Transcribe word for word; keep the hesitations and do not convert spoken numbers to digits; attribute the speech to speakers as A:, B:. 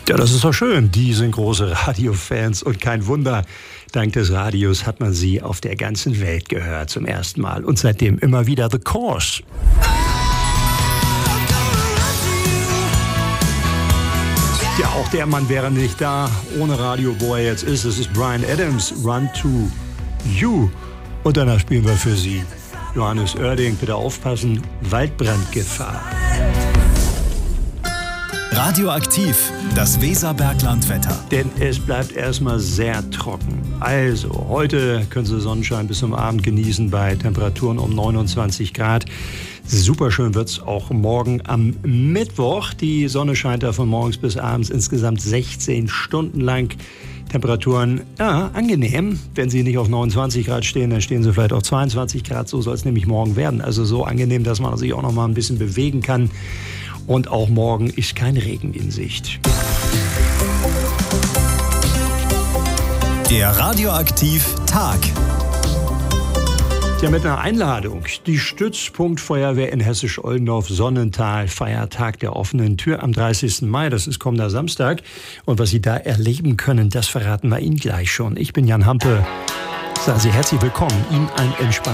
A: Ja, das ist doch schön. Die sind große Radiofans und kein Wunder. Dank des Radios hat man sie auf der ganzen Welt gehört zum ersten Mal. Und seitdem immer wieder The Course. Ja, auch der Mann wäre nicht da ohne Radio, wo er jetzt ist. Es ist Bryan Adams, Run to You. Und danach spielen wir für Sie Johannes Oerding. Bitte aufpassen, Waldbrandgefahr.
B: Radioaktiv, das Weserberglandwetter.
A: Denn es bleibt erstmal sehr trocken. Also, heute können Sie Sonnenschein bis zum Abend genießen bei Temperaturen um neunundzwanzig Grad. Super schön wird es auch morgen am Mittwoch. Die Sonne scheint da von morgens bis abends insgesamt sechzehn Stunden lang. Temperaturen, ja, angenehm. Wenn Sie nicht auf neunundzwanzig Grad stehen, dann stehen Sie vielleicht auf zweiundzwanzig Grad. So soll es nämlich morgen werden. Also so angenehm, dass man sich auch noch mal ein bisschen bewegen kann. Und auch morgen ist kein Regen in Sicht.
B: Der Radioaktiv-Tag.
A: Ja, mit einer Einladung. Die Stützpunktfeuerwehr in Hessisch-Oldendorf, Sonnental, Feiertag der offenen Tür am dreißigsten Mai. Das ist kommender Samstag. Und was Sie da erleben können, das verraten wir Ihnen gleich schon. Ich bin Jan Hampe. Sagen Sie herzlich willkommen. Ihnen ein entspanntes